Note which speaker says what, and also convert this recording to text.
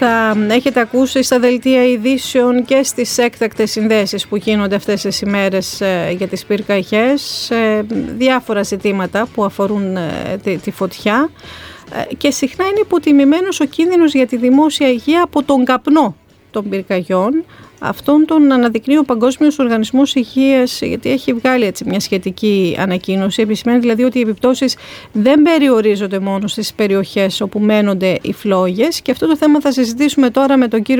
Speaker 1: Θα έχετε ακούσει στα δελτία ειδήσεων και στις έκτακτες συνδέσεις που γίνονται αυτές τις ημέρες για τις πυρκαγιές διάφορα ζητήματα που αφορούν τη φωτιά και συχνά είναι υποτιμημένος ο κίνδυνος για τη δημόσια υγεία από τον καπνό των πυρκαγιών. Αυτόν τον αναδεικνύει ο Παγκόσμιος Οργανισμός Υγείας, γιατί έχει βγάλει έτσι μια σχετική ανακοίνωση. Επισημαίνει δηλαδή ότι οι επιπτώσεις δεν περιορίζονται μόνο στις περιοχές όπου μένονται οι φλόγες. Και αυτό το θέμα θα συζητήσουμε τώρα με τον κύριο